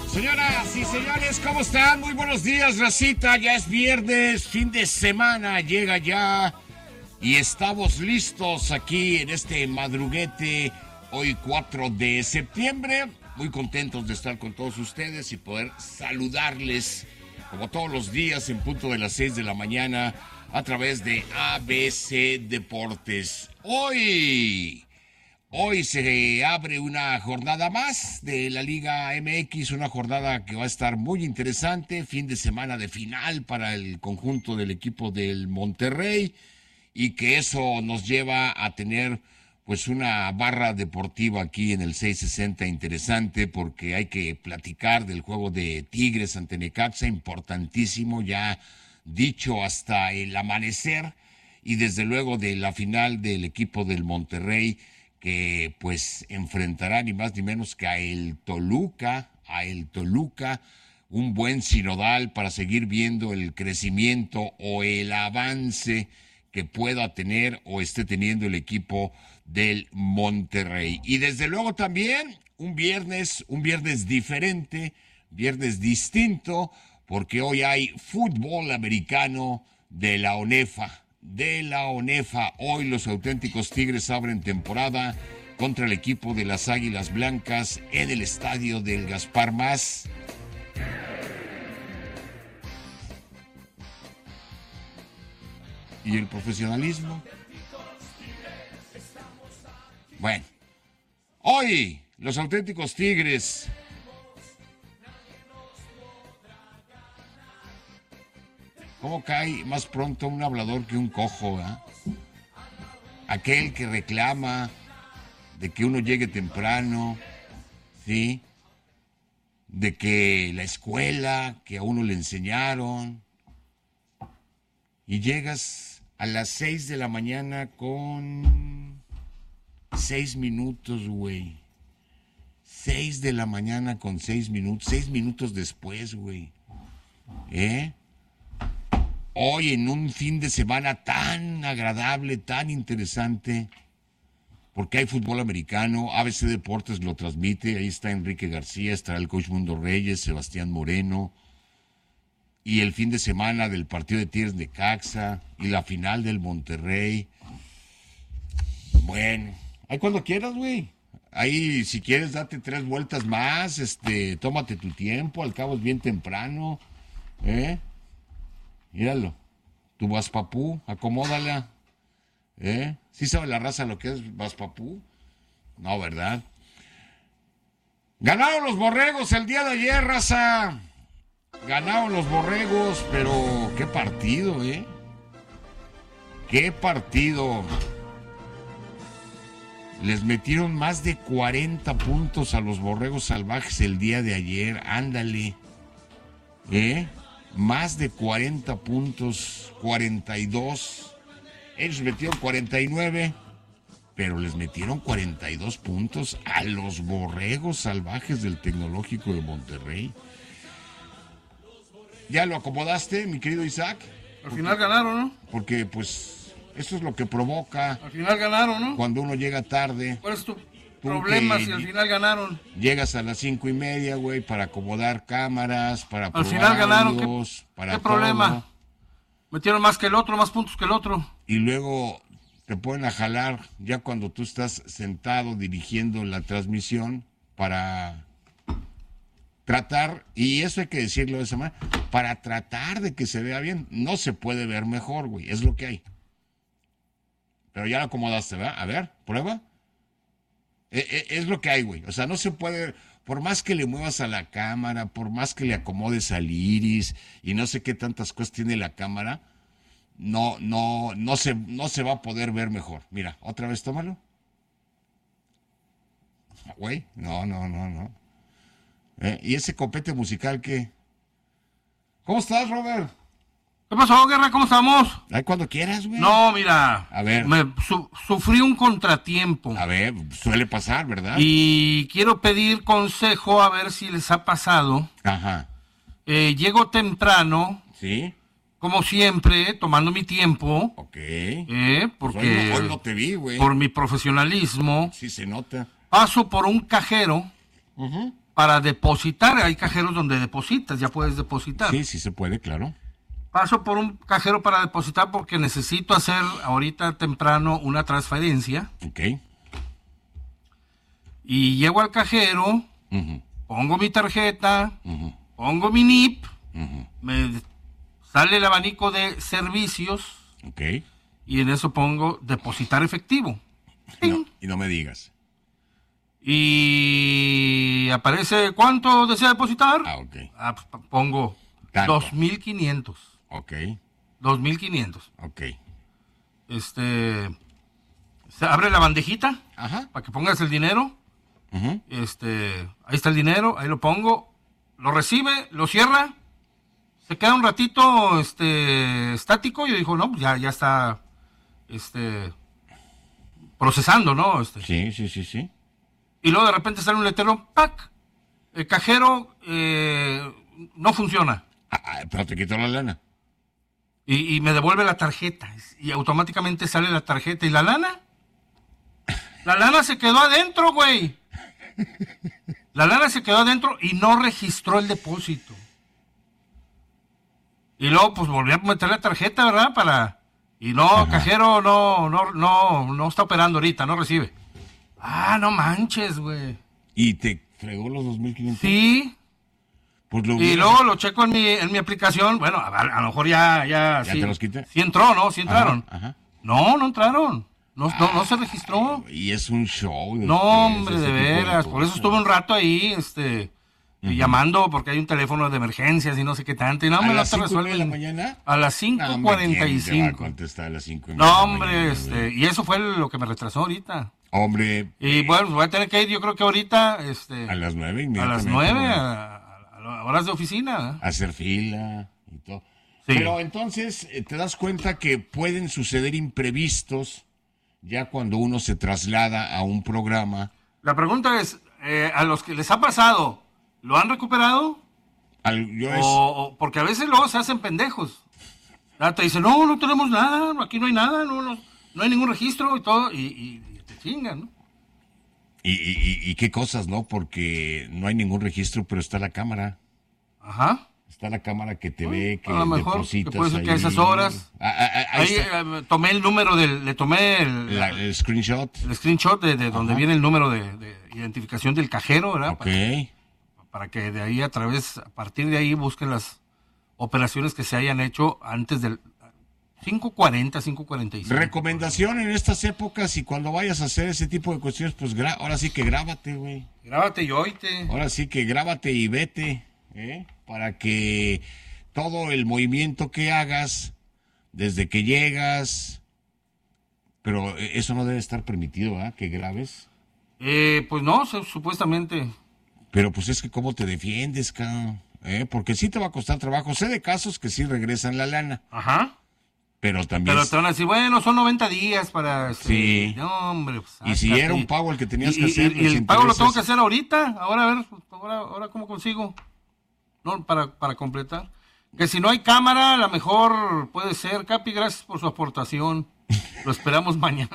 Señoras y señores, ¿cómo están? Muy buenos días, racita. Ya es viernes, fin de semana llega ya y estamos listos aquí en este madruguete, hoy 4 de septiembre. Muy contentos de estar con todos ustedes y poder saludarles como todos los días en punto de las 6 de la mañana a través de ABC Deportes. Hoy se abre una jornada más de la Liga MX, una jornada que va a estar muy interesante, fin de semana de final para el conjunto del equipo del Monterrey, y que eso nos lleva a tener pues una barra deportiva aquí en el 660 interesante, porque hay que platicar del juego de Tigres ante Necaxa, importantísimo, ya dicho hasta el amanecer, y desde luego de la final del equipo del Monterrey, que pues enfrentará ni más ni menos que a el Toluca, un buen sinodal para seguir viendo el crecimiento o el avance que pueda tener o esté teniendo el equipo del Monterrey. Y desde luego también un viernes diferente, viernes distinto, porque hoy hay fútbol americano de la ONEFA. Hoy los auténticos Tigres abren temporada contra el equipo de las Águilas Blancas en el estadio del Gaspar Más. ¿Y el profesionalismo? Bueno, hoy los auténticos Tigres ¿cómo cae más pronto un hablador que un cojo? Aquel que reclama de que uno llegue temprano, ¿sí? De que la escuela, que a uno le enseñaron, y llegas a las 6 de la mañana con 6 minutos, güey. 6 de la mañana con 6 minutos, 6 minutos después, güey. Hoy en un fin de semana tan agradable, tan interesante, porque hay fútbol americano, ABC Deportes lo transmite, ahí está Enrique García, estará el coach Mundo Reyes, Sebastián Moreno, y el fin de semana del partido de Tigres de Necaxa, y la final del Monterrey. Bueno, ahí cuando quieras, güey. Ahí, si quieres, date 3 vueltas más, tómate tu tiempo, al cabo es bien temprano, Míralo, tu Vaspapú, acomódala, ¿Sí sabe la raza lo que es Vaspapú? No, ¿verdad? Ganaron los borregos el día de ayer, raza. Ganaron los borregos, pero qué partido, Qué partido. Les metieron más de 40 puntos a los borregos salvajes el día de ayer, ándale, más de 40 puntos, 42. Ellos metieron 49, pero les metieron 42 puntos a los borregos salvajes del Tecnológico de Monterrey. ¿Ya lo acomodaste, mi querido Isaac? Al final ganaron, ¿no? Porque, pues, eso es lo que provoca. Al final ganaron, ¿no? Cuando uno llega tarde. ¿Cuál es tu problema si al final ganaron? Llegas a las 5:30, güey, para acomodar cámaras, para al final ganaron, para ¿qué problema? Metieron más que el otro, más puntos que el otro. Y luego te ponen a jalar ya cuando tú estás sentado dirigiendo la transmisión para tratar, y eso hay que decirlo de esa manera, para tratar de que se vea bien. No se puede ver mejor, güey, es lo que hay. Pero ya lo acomodaste, ¿verdad? A ver, prueba. Es lo que hay, güey. O sea, no se puede, por más que le muevas a la cámara, por más que le acomodes al iris y no sé qué tantas cosas tiene la cámara, no se va a poder ver mejor. Mira, otra vez tómalo. Güey, no. ¿Y ese copete musical qué? ¿Cómo estás, Robert? ¿Qué pasó, Guerra? ¿Cómo estamos? Ay, cuando quieras, güey. No, mira. A ver. Sufrí un contratiempo. A ver, suele pasar, ¿verdad? Y quiero pedir consejo a ver si les ha pasado. Ajá. Llego temprano. Sí. Como siempre, tomando mi tiempo. Ok. Porque hoy no te vi, güey. Por mi profesionalismo. Sí se nota. Paso por un cajero. para depositar. Hay cajeros donde depositas, ya puedes depositar. Sí, sí se puede, claro. Paso por un cajero para depositar porque necesito hacer ahorita temprano una transferencia. Ok. Y llego al cajero, Ujú, pongo mi tarjeta, ujú, pongo mi NIP, ujú. me sale el abanico de servicios Ok. y en eso pongo depositar efectivo. No, y no me digas. Y aparece ¿cuánto desea depositar? Ah, ok. Pongo Tanto. 2,500. Ok. 2,500. Ok. Se abre la bandejita Ajá. para que pongas el dinero. Ujú. Ahí está el dinero, ahí lo pongo, lo recibe, lo cierra, se queda un ratito estático y yo digo, no, pues ya está procesando, ¿no? Sí, sí, sí, sí. Y luego de repente sale un letrero, ¡pac! El cajero no funciona. Pero te quitó la lana. Y me devuelve la tarjeta. Y automáticamente sale la tarjeta. ¿Y la lana? La lana se quedó adentro, güey. La lana se quedó adentro y no registró el depósito. Y luego, pues, volví a meter la tarjeta, ¿verdad? Y no, Ajá. cajero no está operando ahorita, no recibe. Ah, no manches, güey. ¿Y te fregó los 2,500? Sí. Pues lo Y hubieras- luego lo checo en mi aplicación. Bueno, a lo mejor ya ¿Ya sí. te los quité? Sí entró, ¿no? Sí entraron. Ajá. No entraron. No se registró. Y es un show. No, hombre, ese de tipo veras. Por eso cosas. estuve un rato ahí, llamando porque hay un teléfono de emergencias y no sé qué tanto. Y no ¿A me lo las te 5:30 de la resuelven. mañana? A las No, hombre, ¿quién te va a 5:45. contestar a las 5:30 No, de la hombre, mañana, güey? y eso fue lo que me retrasó ahorita. Hombre, Y bueno, voy a tener que ir, yo creo que ahorita, a las 9 a las inmediatamente, 9, güey. a horas de oficina. Hacer fila y todo. Sí. Pero entonces te das cuenta que pueden suceder imprevistos ya cuando uno se traslada a un programa. La pregunta es, a los que les ha pasado, ¿lo han recuperado? Porque a veces luego se hacen pendejos. Ya te dicen, no tenemos nada, aquí no hay nada, no hay ningún registro y todo, y te chingan, ¿no? Y qué cosas, ¿no? Porque no hay ningún registro, pero está la cámara. Ajá. Está la cámara que te ve, que A lo mejor, depositas que puede ser que a ahí. esas horas. Ahí Ahí está tomé el número le tomé el screenshot. el screenshot de donde viene el número de identificación del cajero, ¿verdad? Ok. Para que de ahí a partir de ahí busquen las operaciones que se hayan hecho antes del 5:40, 5:45. Recomendación en estas épocas y cuando vayas a hacer ese tipo de cuestiones, pues ahora sí que grábate, güey. Grábate y oíte. Ahora sí que grábate y vete, para que todo el movimiento que hagas, desde que llegas, pero eso no debe estar permitido, ¿verdad? Que grabes. Pues no, supuestamente. Pero pues es que cómo te defiendes, cabrón. Porque sí te va a costar trabajo. Sé de casos que sí regresan la lana, Ajá. pero también... Pero te van a decir, bueno, son 90 días para... Sí. No, hombre. Pues, Y si sácate. era un pago el que tenías que Y hacer... los el pago lo tengo que intereses- hacer ahorita. Ahora, a ver, ahora ¿cómo consigo? No, para completar. Que si no hay cámara, a lo mejor puede ser. Capi, gracias por su aportación. Lo esperamos mañana.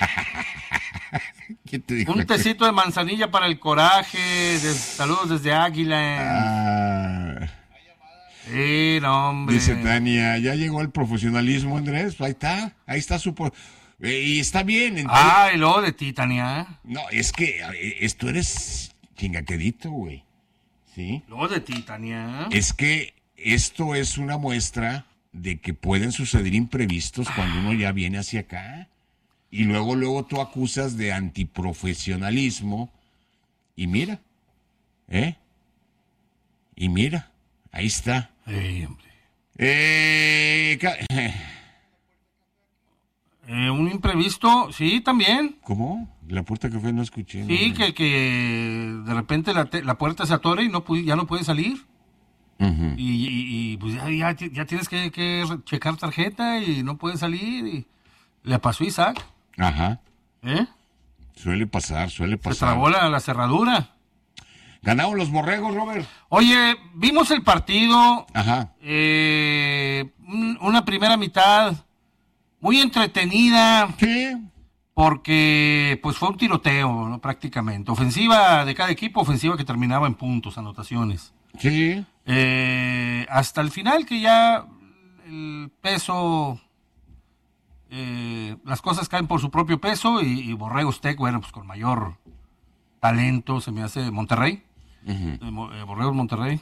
¿Quién te dijo? Un tecito de manzanilla para el coraje. Saludos desde Águila. Ah, Sí, no, hombre. dice Tania, ya llegó el profesionalismo, Andrés. Ahí está su... y está bien. Y luego de ti, Tania. No, es que tú eres chingaquedito, güey. ¿Sí? Luego de ti, Tania. Es que esto es una muestra de que pueden suceder imprevistos cuando uno ya viene hacia acá. Y luego tú acusas de antiprofesionalismo. Y mira, Y mira, ahí está. Hombre. Un imprevisto, sí, también. ¿Cómo? La puerta que fue no escuché. Sí, no. que de repente la puerta se atora y ya no puede salir. Ujú. Y pues ya tienes que checar tarjeta y no puede salir. Y le pasó a Isaac. Ajá. ¿Eh? Suele pasar. Se trabó la cerradura. Ganaron los borregos, Robert. Oye, vimos el partido. Ajá. Una primera mitad muy entretenida. Sí. porque pues fue un tiroteo, ¿no? Prácticamente. Ofensiva de cada equipo, ofensiva que terminaba en puntos, anotaciones. Sí. Hasta el final que ya el peso, las cosas caen por su propio peso y Borregos Tec, bueno, pues con mayor talento se me hace Monterrey. Borregos Monterrey.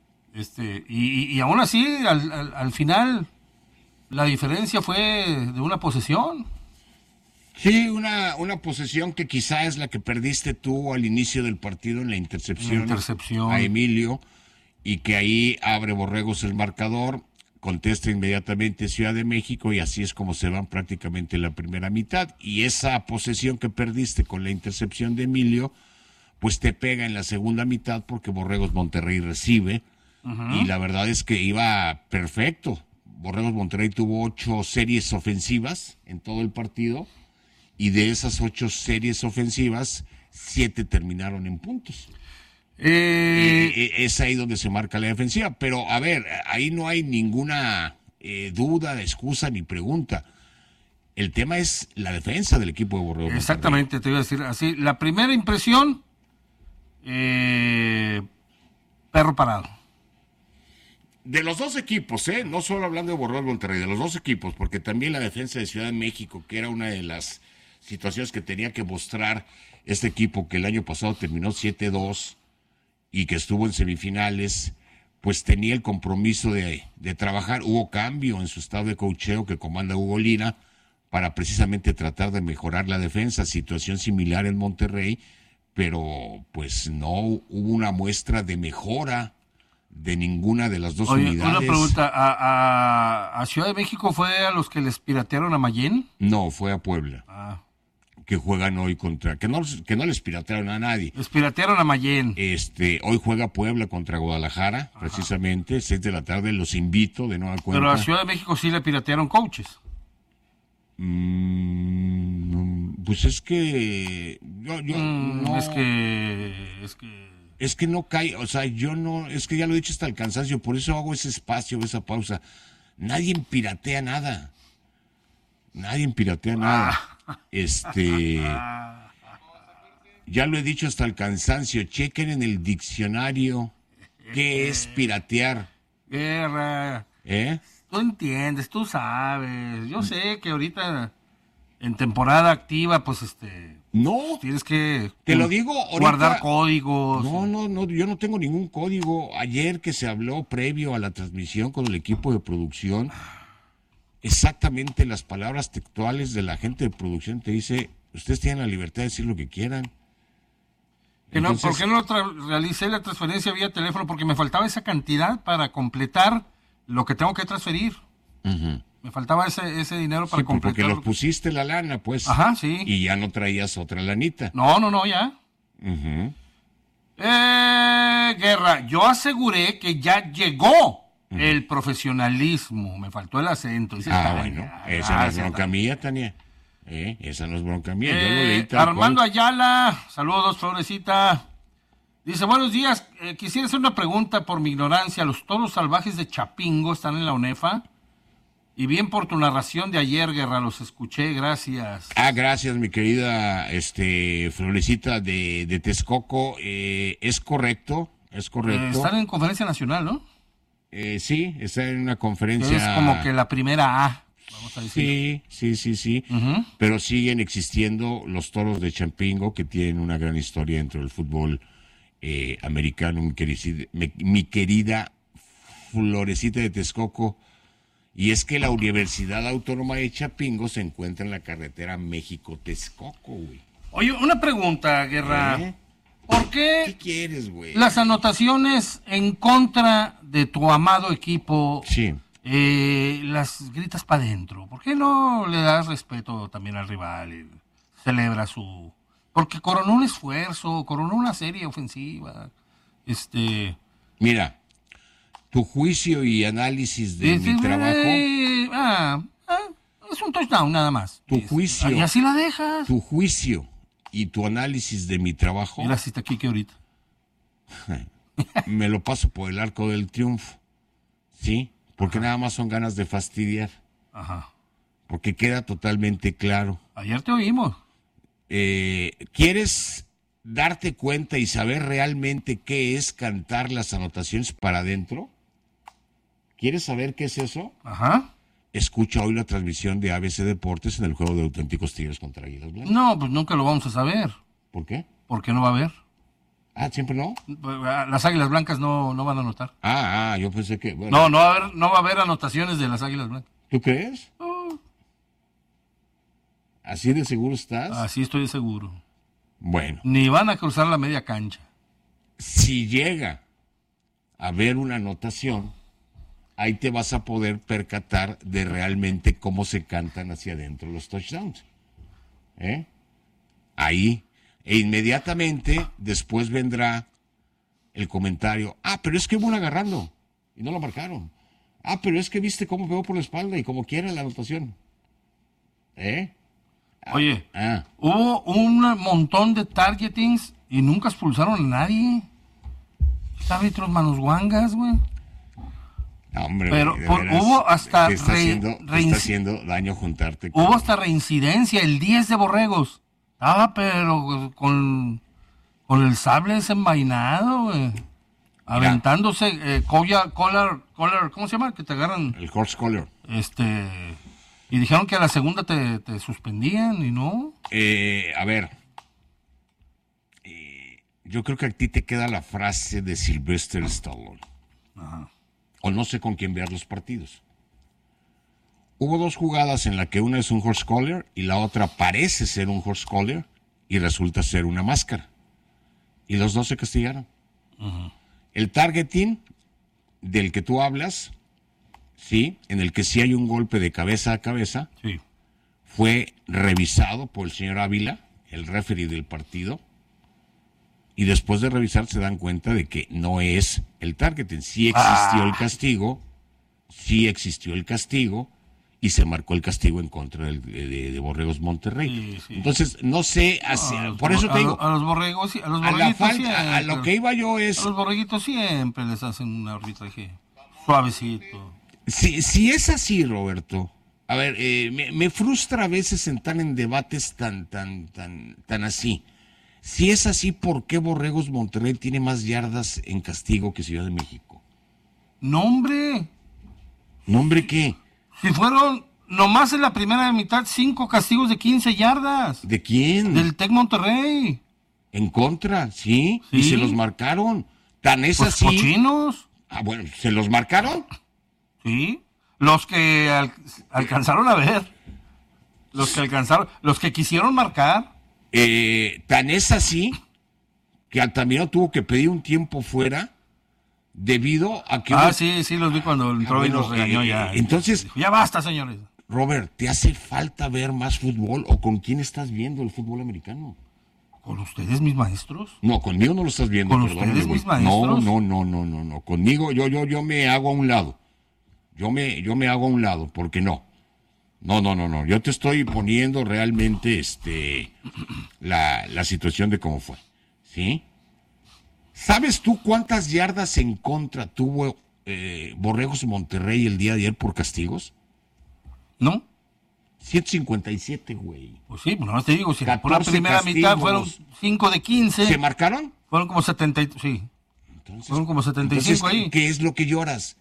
Y aún así, al final, la diferencia fue de una posesión. Sí, una posesión que quizá es la que perdiste tú al inicio del partido en la intercepción a Emilio, y que ahí abre Borregos el marcador, contesta inmediatamente Ciudad de México, y así es como se van prácticamente la primera mitad. Y esa posesión que perdiste con la intercepción de Emilio, pues te pega en la segunda mitad porque Borregos Monterrey recibe, y la verdad es que iba perfecto. Borregos Monterrey tuvo 8 series ofensivas en todo el partido, y de esas 8 series ofensivas, 7 terminaron en puntos. Es ahí donde se marca la defensiva. Pero, a ver, ahí no hay ninguna duda, excusa ni pregunta. El tema es la defensa del equipo de Borregos. Exactamente, te iba a decir así. La primera impresión, perro parado. De los dos equipos, no solo hablando de Borregos Monterrey, de los dos equipos, porque también la defensa de Ciudad de México, que era una de las situaciones que tenía que mostrar este equipo, que el año pasado terminó 7-2 y que estuvo en semifinales, pues tenía el compromiso de trabajar. Hubo cambio en su estado de coacheo que comanda Hugo Lira para precisamente tratar de mejorar la defensa, situación similar en Monterrey, pero pues no hubo una muestra de mejora de ninguna de las dos unidades. Una pregunta, ¿a Ciudad de México fue a los que les piratearon a Mayén? No, fue a Puebla. Que juegan hoy contra, que no les piratearon a nadie. Les piratearon a Mayén. Hoy juega Puebla contra Guadalajara, precisamente, 6 de la tarde, los invito de nueva cuenta. Pero a Ciudad de México sí le piratearon coaches. Pues es que no. Es que no cae, o sea, yo no, es que ya lo he dicho hasta el cansancio, por eso hago ese espacio, esa pausa. Nadie piratea nada. Ya lo he dicho hasta el cansancio, chequen en el diccionario qué es piratear. Guerra. Tú entiendes, tú sabes. Yo sé que ahorita en temporada activa, pues no, tienes que te lo digo ahorita, guardar códigos. No, yo no tengo ningún código. Ayer que se habló previo a la transmisión con el equipo de producción, exactamente las palabras textuales de la gente de producción te dice, ustedes tienen la libertad de decir lo que quieran. Entonces, ¿por qué no realicé la transferencia vía teléfono? Porque me faltaba esa cantidad para completar lo que tengo que transferir. Me faltaba ese dinero para completar. Porque lo pusiste la lana, pues. Ajá, sí. Y ya no traías otra lanita. No, ya. Guerra, yo aseguré que ya llegó el profesionalismo. Me faltó el acento. Bueno, esa no es bronca mía, Tania. Esa no es bronca mía. Yo lo leí tal Armando cual. Ayala, saludos, Florecita. Dice, buenos días, quisiera hacer una pregunta por mi ignorancia. ¿Los toros salvajes de Chapingo están en la UNEFA? Y bien por tu narración de ayer, Guerra, los escuché, gracias. Gracias, mi querida Florecita de Texcoco. Es correcto. Están en conferencia nacional, ¿no? Sí, está en una conferencia. Es como que la primera A, vamos a decir. Sí. Pero siguen existiendo los toros de Chapingo, que tienen una gran historia dentro del fútbol americano. Mi querida Florecita de Texcoco. Y es que la Universidad Autónoma de Chapingo se encuentra en la carretera México-Texcoco, güey. Oye, una pregunta, Guerra. ¿Por qué? ¿Qué quieres, güey? Las anotaciones en contra de tu amado equipo, sí, las gritas para adentro? ¿Por qué no le das respeto también al rival y celebra su... Porque coronó un esfuerzo, coronó una serie ofensiva. Mira, tu juicio y análisis de mi trabajo... es un touchdown nada más. Tu juicio... Y así la dejas. Tu juicio y tu análisis de mi trabajo... Mira, si está aquí que ahorita. Me lo paso por el arco del triunfo. ¿Sí? Porque nada más son ganas de fastidiar. Ajá. porque queda totalmente claro. Ayer te oímos. ¿Quieres darte cuenta y saber realmente qué es cantar las anotaciones para adentro? ¿Quieres saber qué es eso? Ajá. Escucha hoy la transmisión de ABC Deportes en el juego de Auténticos Tigres contra Águilas Blancas. No, pues nunca lo vamos a saber. ¿Por qué? Porque no va a haber. Ah, ¿siempre no? Las Águilas Blancas no van a anotar. Yo pensé que... Bueno. No va a haber anotaciones de las Águilas Blancas. ¿Tú crees? ¿Así de seguro estás? Así estoy seguro. Bueno. Ni van a cruzar la media cancha. Si llega a haber una anotación, ahí te vas a poder percatar de realmente cómo se cantan hacia adentro los touchdowns. Ahí. E inmediatamente después vendrá el comentario. Pero es que hubo un agarrando y no lo marcaron. Pero es que viste cómo pegó por la espalda y como quiera la anotación. Oye, hubo un montón de targetings y nunca expulsaron a nadie. Árbitros manos guangas, güey. No, hombre, pero hubo hasta te está haciendo daño juntarte. Hubo hasta reincidencia, el 10 de Borregos. Pero con el sable desenvainado, güey. Aventándose collar, ¿cómo se llama? Que te agarran. El horse collar. Y dijeron que a la segunda te suspendían y no. A ver. Yo creo que a ti te queda la frase de Sylvester Stallone. Ajá. O no sé con quién ver los partidos. Hubo dos jugadas en la que una es un horse collar y la otra parece ser un horse collar y resulta ser una máscara. Y los dos se castigaron. Uh-huh. El targeting del que tú hablas, sí, en el que sí hay un golpe de cabeza a cabeza, sí, fue revisado por el señor Ávila, el referee del partido, y después de revisar se dan cuenta de que no es el targeting. Sí existió el castigo, y se marcó el castigo en contra de Borregos Monterrey. Sí. Entonces, no sé, por eso te digo... A los borregos, a lo que iba yo es... A los borreguitos siempre les hacen un arbitraje suavecito. Si es así, Roberto, a ver, me frustra a veces entrar en debates tan así. Si es así, ¿por qué Borregos Monterrey tiene más yardas en castigo que Ciudad de México? ¡No, hombre! ¿No, hombre qué? Si fueron nomás en la primera mitad 5 castigos de 15 yardas. ¿De quién? Del TEC Monterrey. En contra, ¿sí? Y se los marcaron. Tan es pues así. Cochinos. Bueno, ¿se los marcaron? Sí. Los que alcanzaron a ver. Los que quisieron marcar. Tan es así que Altamirano tuvo que pedir un tiempo fuera debido a que... Sí, los vi cuando entró y los regañó ya. Entonces... Dijo, ya basta, señores. Robert, ¿te hace falta ver más fútbol o con quién estás viendo el fútbol americano? ¿Con ustedes, mis maestros? No, conmigo no lo estás viendo. ¿Con ustedes, mis maestros? No. Conmigo yo me hago a un lado. Yo me hago a un lado, porque no. No. Yo te estoy poniendo realmente la situación de cómo fue. ¿Sí? ¿Sabes tú cuántas yardas en contra tuvo Borregos Monterrey el día de ayer por castigos? ¿No? 157, güey. Pues sí, no te digo, si por la primera mitad fueron 5 de 15. ¿Se marcaron? Fueron como 70, sí. Fueron como 75 ahí. ¿Qué es lo que lloras?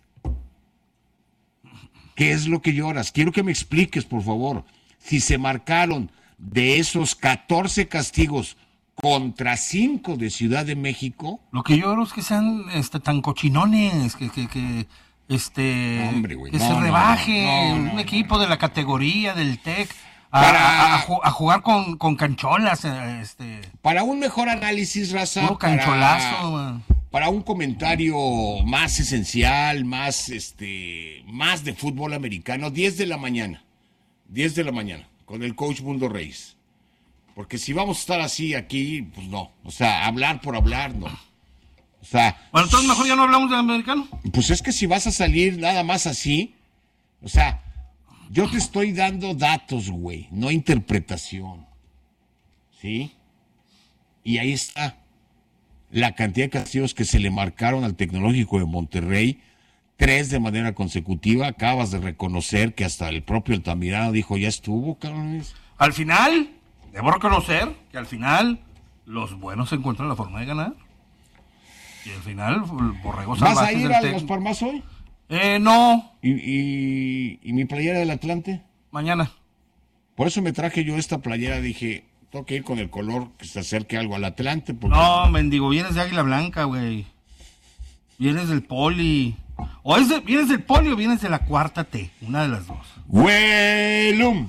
¿Qué es lo que lloras? Quiero que me expliques, por favor. Si se marcaron de esos 14 castigos contra 5 de Ciudad de México. Lo que lloro es que sean tan cochinones, que hombre, güey, que se rebaje un equipo de la categoría del TEC a jugar con cancholas. Para un mejor análisis, raza. Puro cancholazo, para un comentario más esencial, más de fútbol americano, 10 de la mañana, con el coach Mundo Reyes. Porque si vamos a estar así aquí, pues no. O sea, hablar por hablar, no. O sea... Bueno, entonces mejor ya no hablamos del americano. Pues es que si vas a salir nada más así, o sea, yo te estoy dando datos, güey, no interpretación. ¿Sí? Y ahí está la cantidad de castigos que se le marcaron al Tecnológico de Monterrey, 3 de manera consecutiva. Acabas de reconocer que hasta el propio Altamirano dijo, ya estuvo, cabrones. Al final, debo reconocer que al final los buenos encuentran la forma de ganar. Y al final, borregos salvajes. ¿Vas a ir a Las Palmas hoy? No. ¿Y mi playera del Atlante? Mañana. Por eso me traje yo esta playera, dije, tengo que ir con el color que se acerque algo al Atlante. Porque... No, mendigo, vienes de Águila Blanca, güey. Vienes del Poli. ¿Vienes del Poli o vienes de la Cuarta T? Una de las dos. ¡Güelum!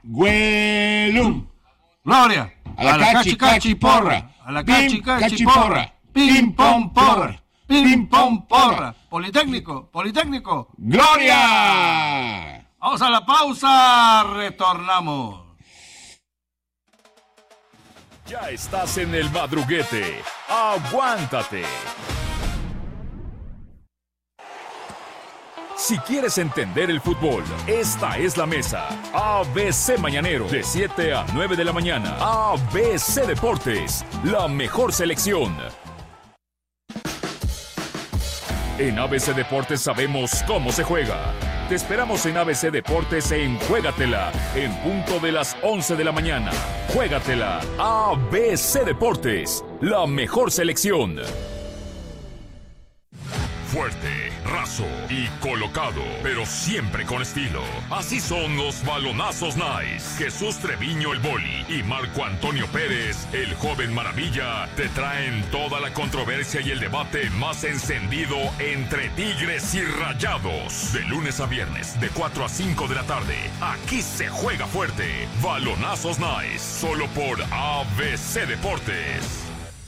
¡Gloria! A la cachi, cachi, porra. A la cachi, cachi, porra. Pim, pom, porra. Pim, pom, porra. Politécnico. ¡Gloria! Vamos a la pausa. Retornamos. Ya estás en el madruguete. Aguántate. Si quieres entender el fútbol, esta es la mesa. ABC Mañanero, de 7 a 9 de la mañana. ABC Deportes, la mejor selección. En ABC Deportes sabemos cómo se juega. Te esperamos en ABC Deportes en Juégatela, en punto de las 11 de la mañana. Juégatela, ABC Deportes, la mejor selección. Fuerte, raso y colocado, pero siempre con estilo. Así son los balonazos Nice. Jesús Treviño el Boli y Marco Antonio Pérez, el joven maravilla, te traen toda la controversia y el debate más encendido entre Tigres y Rayados. De lunes a viernes, de 4 a 5 de la tarde. Aquí se juega fuerte. Balonazos Nice, solo por ABC Deportes.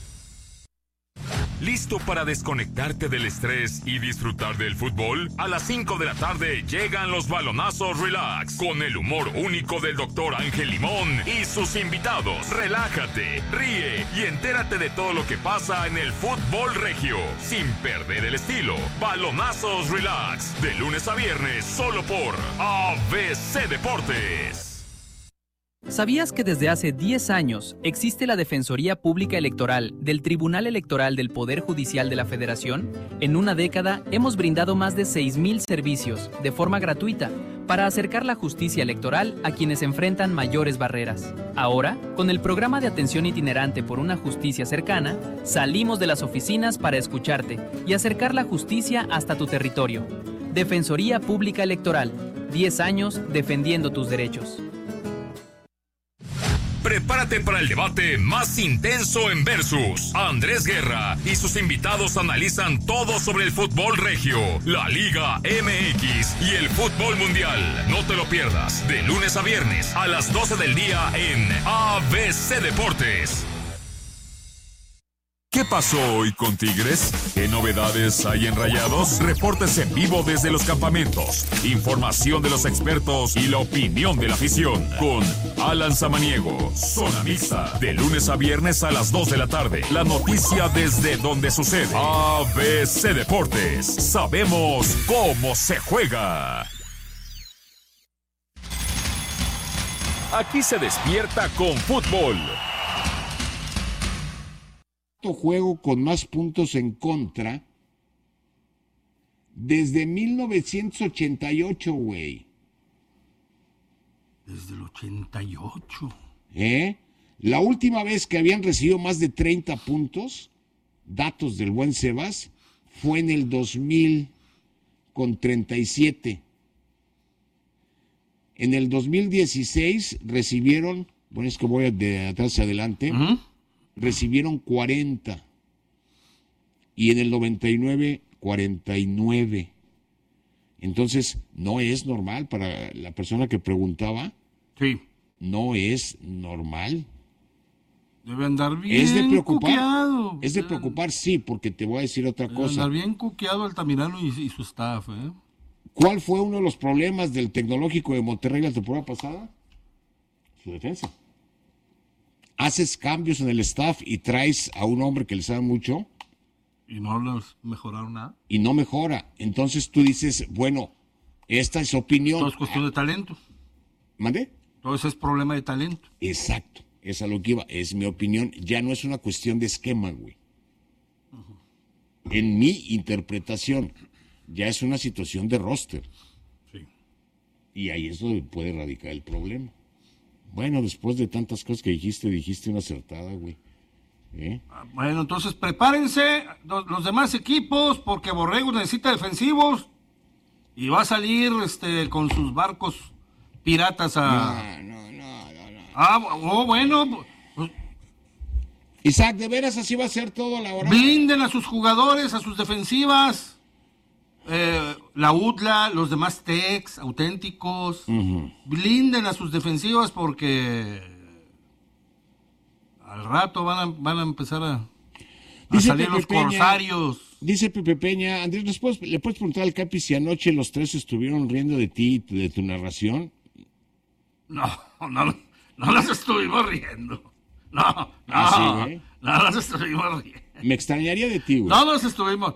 ¿Listo para desconectarte del estrés y disfrutar del fútbol? A las 5 de la tarde llegan los balonazos Relax, con el humor único del Dr. Ángel Limón y sus invitados. Relájate, ríe y entérate de todo lo que pasa en el fútbol regio, sin perder el estilo. Balonazos Relax, de lunes a viernes, solo por ABC Deportes. ¿Sabías que desde hace 10 años existe la Defensoría Pública Electoral del Tribunal Electoral del Poder Judicial de la Federación? En una década hemos brindado más de 6,000 servicios de forma gratuita para acercar la justicia electoral a quienes enfrentan mayores barreras. Ahora, con el programa de atención itinerante por una justicia cercana, salimos de las oficinas para escucharte y acercar la justicia hasta tu territorio. Defensoría Pública Electoral, 10 años defendiendo tus derechos. Prepárate para el debate más intenso en Versus. Andrés Guerra y sus invitados analizan todo sobre el fútbol regio, la Liga MX y el fútbol mundial. No te lo pierdas, de lunes a viernes a las 12 del día en ABC Deportes. ¿Qué pasó hoy con Tigres? ¿Qué novedades hay en Rayados? Reportes en vivo desde los campamentos, información de los expertos y la opinión de la afición. Con Alan Samaniego, Zona Mixta, de lunes a viernes a las 2 de la tarde. La noticia desde donde sucede. ABC Deportes, sabemos cómo se juega. Aquí se despierta con fútbol. Juego con más puntos en contra desde 1988, güey. Desde el 88. La última vez que habían recibido más de 30 puntos, datos del buen Sebas, fue en el 2000 con 37. En el 2016 recibieron, bueno, es que voy de atrás hacia adelante, recibieron 40 y en el 99 49. Entonces no es normal para la persona que preguntaba. Sí. No es normal. Debe andar bien. Es de preocupar. Cuqueado. Es de preocupar, sí, porque te voy a decir otra cosa. Andar bien cuqueado Altamirano y su staff, ¿Cuál fue uno de los problemas del Tecnológico de Monterrey la temporada pasada? Su defensa. Haces cambios en el staff y traes a un hombre que le sabe mucho. Y no les mejoraron nada. Y no mejora. Entonces tú dices, bueno, esta es opinión. Todo es cuestión de talento. ¿Mande? Todo eso es problema de talento. Exacto. Es a lo que iba. Es mi opinión. Ya no es una cuestión de esquema, güey. En mi interpretación. ya es una situación de roster. Sí. Y ahí es donde puede radicar el problema. Bueno, después de tantas cosas que dijiste una acertada, güey. Bueno, entonces prepárense los demás equipos, porque Borrego necesita defensivos y va a salir con sus barcos piratas a... No. Bueno. Pues, Isaac, ¿de veras así va a ser todo la hora? Blinden a sus jugadores, a sus defensivas. La UDLA, los demás techs auténticos. Blinden a sus defensivas porque al rato van a empezar a salir los corsarios. Dice Pepe Peña, Andrés, ¿le puedes preguntar al Capi si anoche los tres estuvieron riendo de ti y de tu narración? No nos estuvimos riendo. No nos estuvimos riendo. Me extrañaría de ti, güey. No nos estuvimos...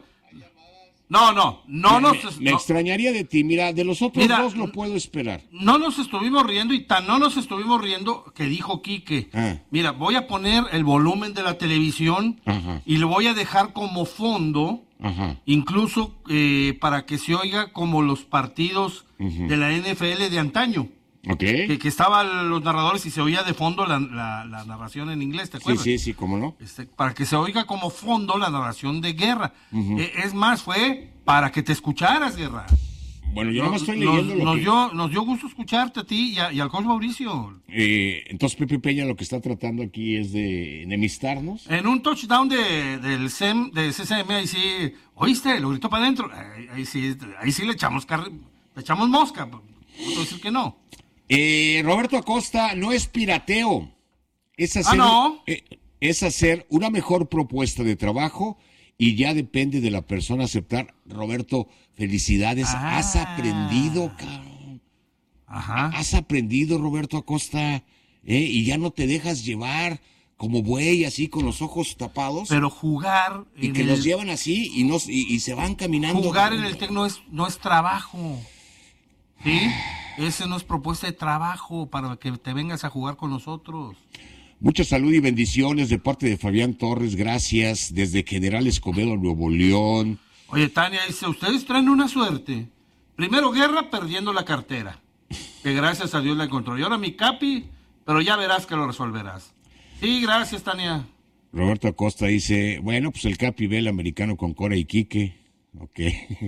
Me extrañaría de ti. Mira, de los otros dos lo puedo esperar. No nos estuvimos riendo y tan no nos estuvimos riendo que dijo Quique. Mira, voy a poner el volumen de la televisión y lo voy a dejar como fondo, incluso para que se oiga como los partidos de la NFL de antaño. Okay. Que estaban los narradores y se oía de fondo la narración en inglés, ¿te acuerdas? Sí, cómo no. Para que se oiga como fondo la narración de Guerra. Es más, fue para que te escucharas, Guerra. Bueno, yo no me estoy leyendo nos dio gusto escucharte a ti y al coach Mauricio. Entonces Pepe Peña lo que está tratando aquí es de enemistarnos. En un touchdown de CCM, ahí sí, ¿oíste? Lo gritó para adentro. Ahí sí le echamos mosca. No puedo decir que no. Roberto Acosta, no es pirateo, es hacer una mejor propuesta de trabajo y ya depende de la persona aceptar. Roberto, felicidades, has aprendido, cabrón. Has aprendido, Roberto Acosta, y ya no te dejas llevar como buey, así con los ojos tapados. Pero jugar... Y que los llevan así y se van caminando. Jugar en el TEC no es trabajo, ¿sí? Esa no es propuesta de trabajo para que te vengas a jugar con nosotros. Mucha salud y bendiciones de parte de Fabián Torres, gracias, desde General Escobedo, Nuevo León. Oye, Tania dice, ustedes traen una suerte. Primero Guerra perdiendo la cartera, que gracias a Dios la encontró. Y ahora mi Capi, pero ya verás que lo resolverás. Sí, gracias, Tania. Roberto Acosta dice, bueno, pues el Capi ve el americano con Cora y Quique. Ok,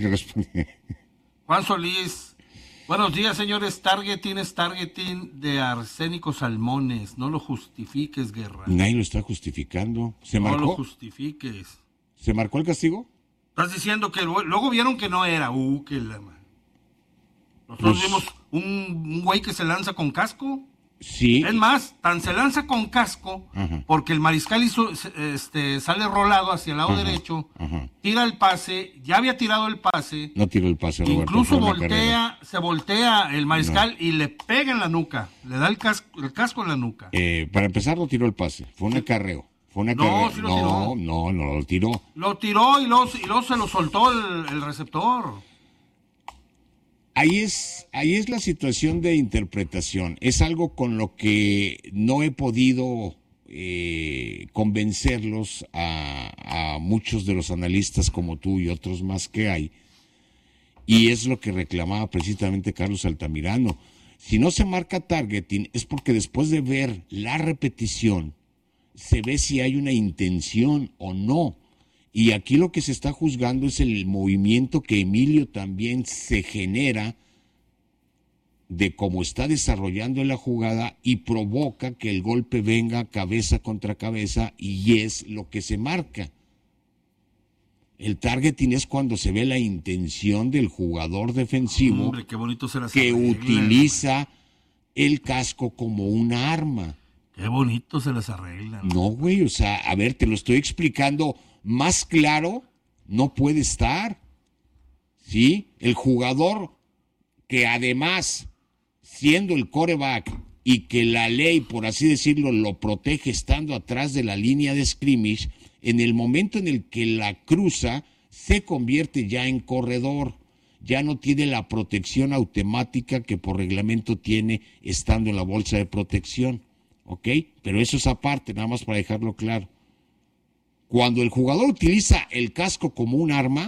Juan Solís. Buenos días, señores. Targeting es targeting de Arsénico Salmones. No lo justifiques, Guerra. Nadie lo está justificando. ¿Se marcó? No lo justifiques. ¿Se marcó el castigo? Estás diciendo que luego vieron que no era. Nosotros vimos un güey que se lanza con casco. Sí. Es más, tan se lanza con casco porque el mariscal sale rolado hacia el lado derecho, tira el pase, ya había tirado el pase. No tiró el pase, Roberto. Incluso se voltea el mariscal y le pega en la nuca, le da el casco en la nuca. Para empezar, no tiró el pase, fue un acarreo. No, sí lo tiró. No lo tiró. Lo tiró y luego se lo soltó el receptor. Ahí es la situación de interpretación. Es algo con lo que no he podido convencerlos a muchos de los analistas como tú y otros más que hay. Y es lo que reclamaba precisamente Carlos Altamirano. Si no se marca targeting es porque después de ver la repetición se ve si hay una intención o no. Y aquí lo que se está juzgando es el movimiento que Emilio también se genera de cómo está desarrollando la jugada y provoca que el golpe venga cabeza contra cabeza y es lo que se marca. El targeting es cuando se ve la intención del jugador defensivo. Hombre, qué bonito se las que arreglan. Utiliza el casco como una arma. Qué bonito se las arreglan. No, güey, o sea, a ver, te lo estoy explicando más claro, no puede estar. ¿Sí? El jugador que además, siendo el quarterback y que la ley, por así decirlo, lo protege estando atrás de la línea de scrimmage, en el momento en el que la cruza, se convierte ya en corredor. Ya no tiene la protección automática que por reglamento tiene estando en la bolsa de protección. ¿Ok? Pero eso es aparte, nada más para dejarlo claro. Cuando el jugador utiliza el casco como un arma,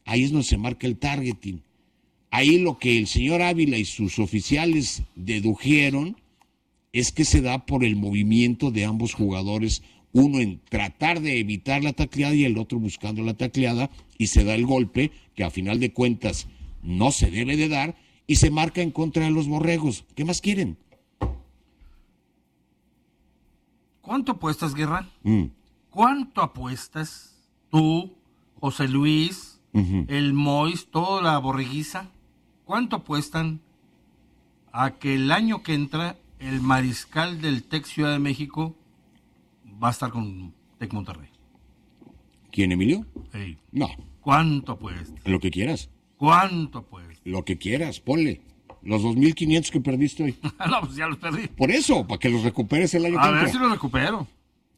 ahí es donde se marca el targeting. Ahí lo que el señor Ávila y sus oficiales dedujeron es que se da por el movimiento de ambos jugadores, uno en tratar de evitar la tacleada y el otro buscando la tacleada, y se da el golpe que a final de cuentas no se debe de dar y se marca en contra de los borregos. ¿Qué más quieren? ¿Cuánto apuestas, Guerra? ¿Cuánto apuestas tú, José Luis, el Mois, toda la borreguiza? ¿Cuánto apuestan a que el año que entra el mariscal del TEC Ciudad de México va a estar con TEC Monterrey? ¿Quién, Emilio? Sí. No. ¿Cuánto apuestas? Lo que quieras. ¿Cuánto apuestas? Lo que quieras, ponle. Los 2,500 que perdiste hoy. No, pues ya los perdí. Por eso, para que los recuperes el año que entra. A ver si los recupero.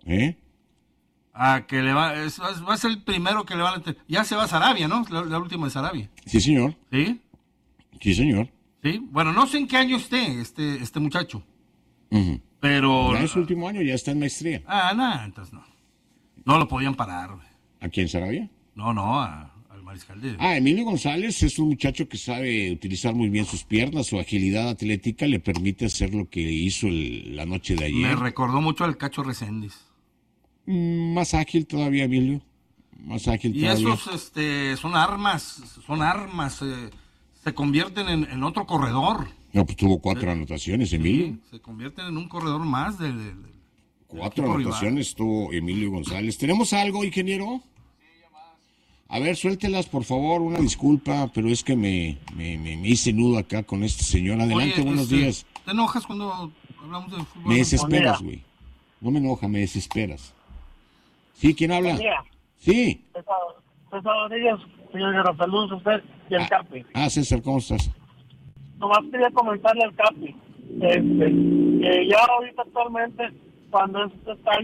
A que va a ser el primero que le van a... Ya se va a Sarabia, ¿no? La última de Sarabia. Sí, señor. ¿Sí? Sí, señor. Sí. Bueno, no sé en qué año esté este muchacho. Pero... Ya es su último año, ya está en maestría. No, entonces no. No lo podían parar. ¿A quién, Sarabia? No, al mariscal de... Emilio González es un muchacho que sabe utilizar muy bien sus piernas, su agilidad atlética le permite hacer lo que hizo la noche de ayer. Me recordó mucho al Cacho Reséndiz. Más ágil todavía, Emilio. Más ágil todavía. Y esos son armas, se convierten en otro corredor. No, pues tuvo 4 anotaciones, Emilio. Sí, se convierten en un corredor más del 4 anotaciones tuvo Emilio González. ¿Tenemos algo, ingeniero? A ver, suéltelas, por favor, una disculpa, pero es que me hice nudo acá con este señor. Adelante. Oye, buenos días. ¿Te enojas cuando hablamos de fútbol? Me desesperas, güey. No me enoja, me desesperas. ¿Sí? ¿Quién habla? Sí. César Rodríguez, señor Guerra, saludos a usted y al Capi. César, ¿cómo estás? Nomás quería comentarle al Capi, que ya ahorita actualmente, cuando está